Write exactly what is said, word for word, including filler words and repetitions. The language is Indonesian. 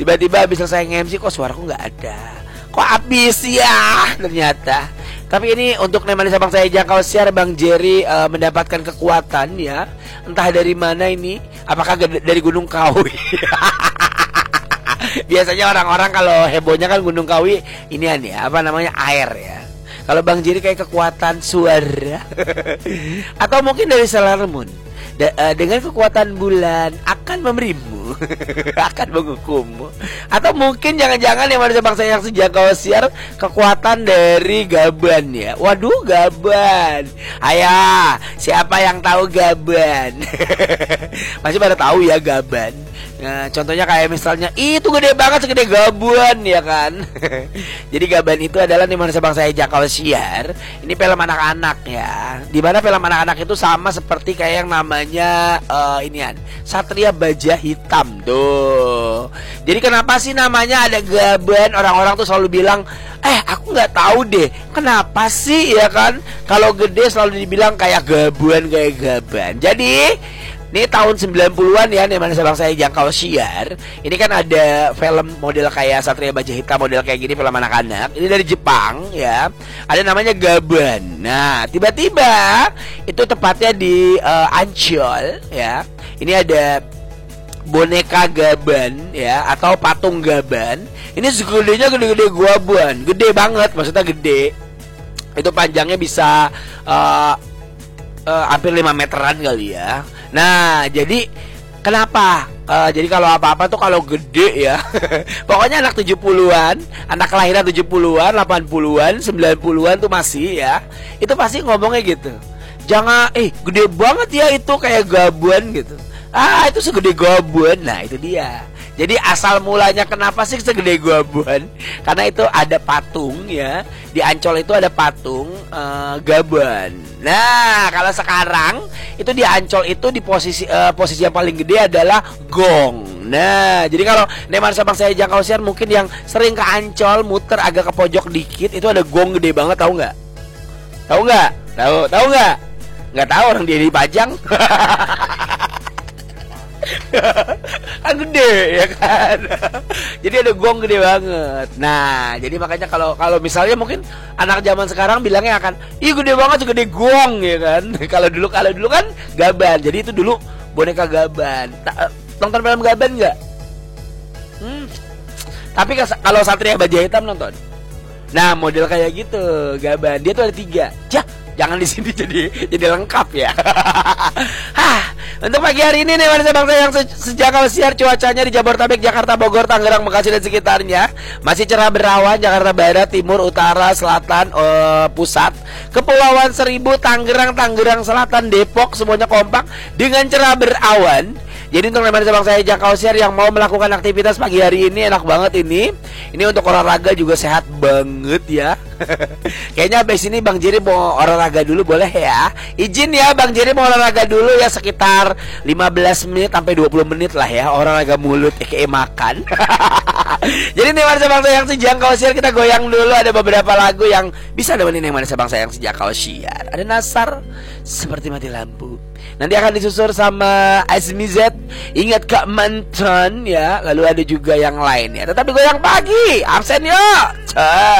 Tiba-tiba habis selesai nge-M C kok suaraku nggak ada. Kok habis ya ternyata. Tapi ini untuk Nemani Sabang saya jangkau siar, Bang Jerry uh, mendapatkan kekuatan ya. Entah dari mana ini. Apakah dari Gunung Kawi? Biasanya orang-orang kalau hebohnya kan Gunung Kawi inian ya, apa namanya, air ya. Kalau Bang Jerry kayak kekuatan suara. Atau mungkin dari Sailor Moon. De uh, dengan kekuatan bulan akan memberimu, akan menghukummu. Atau mungkin jangan-jangan yang mana bangsa yang sejangkau siar kekuatan dari Gaban ya. Waduh, Gaban. Ayah, siapa yang tahu Gaban? Masih pada tahu ya Gaban. Nah, contohnya kayak misalnya itu gede banget, segede Gaban ya kan. Jadi Gaban itu adalah di mana bangsa saya jangkau siar. Ini film anak-anak ya. Di mana film anak-anak itu sama seperti kayak yang namanya uh, inian Satria Baja Hitam tuh. Jadi kenapa sih namanya ada Gaban? Orang-orang tuh selalu bilang, eh aku nggak tahu deh kenapa sih ya kan. Kalau gede selalu dibilang kayak Gaban, kayak Gaban. Jadi ini tahun sembilan puluhan ya, nih mana sabang saya jangkau siar. Ini kan ada film model kayak Satria Baja Hitam, model kayak gini, film anak-anak. Ini dari Jepang ya. Ada namanya Gaban. Nah, tiba-tiba itu tepatnya di uh, Ancol ya. Ini ada boneka Gaban ya, atau patung Gaban. Ini segedenya gede-gede Gaban, gede banget, maksudnya gede. Itu panjangnya bisa uh, uh, hampir lima meteran kali ya. Nah, jadi kenapa? Uh, jadi kalau apa-apa tuh kalau gede ya. Pokoknya anak tujuh puluhan, anak kelahiran tujuh puluhan, delapan puluhan, sembilan puluhan tuh masih ya. Itu pasti ngomongnya gitu. Jangan, eh gede banget ya itu kayak Gaban gitu. Ah, itu segede Gaban. Nah, itu dia. Jadi asal mulanya kenapa sih segede Gaban? Karena itu ada patung ya. Di Ancol itu ada patung uh, Gaban. Nah, kalau sekarang itu di Ancol itu di posisi uh, posisi yang paling gede adalah gong. Nah, jadi kalau Neman Sabang saya jangkau siar mungkin yang sering ke Ancol muter agak ke pojok dikit itu ada gong gede banget, tahu nggak? Tahu nggak? Tahu? Tahu nggak? Nggak tahu, orang dia dipajang. Kan gede ya kan. Jadi ada gong gede banget. Nah, jadi makanya kalau kalau misalnya mungkin anak zaman sekarang bilangnya akan, ih gede banget, segede gong ya kan. Kalau dulu kalau dulu kan Gaban. Jadi itu dulu boneka Gaban. Ta nonton film Gaban nggak? Hmm. Tapi kalau Satria Baja Hitam nonton. Nah, model kayak gitu Gaban. Dia tuh ada tiga. Jah, jangan di sini jadi jadi lengkap ya. Hah. Untuk pagi hari ini nih wanita bangsa yang se sejangkau siar, cuacanya di Jabodetabek, Jakarta, Bogor, Tangerang, Bekasi dan sekitarnya masih cerah berawan. Jakarta Barat, Timur, Utara, Selatan, uh, Pusat, Kepulauan Seribu, Tangerang, Tangerang Selatan, Depok, semuanya kompak dengan cerah berawan. Jadi untuk teman sabang saya jangkau siar yang mau melakukan aktivitas pagi hari ini enak banget ini. Ini untuk olahraga juga sehat banget ya. Kayaknya abis ini Bang Jerry mau olahraga dulu, boleh ya? Izin ya Bang Jerry mau olahraga dulu ya, sekitar lima belas menit sampai dua puluh menit lah ya, olahraga mulut kayak makan. Jadi nih mana bangsa yang sejangkau siar, kita goyang dulu. Ada beberapa lagu yang bisa nemenin yang mana bangsa yang sejangkau siar. Ada Nasar, Seperti Mati Lampu. Nanti akan disusur sama Azmi Z, Ingat Kak Mantan ya. Lalu ada juga yang lain ya. Tetapi goyang pagi, absen yuk.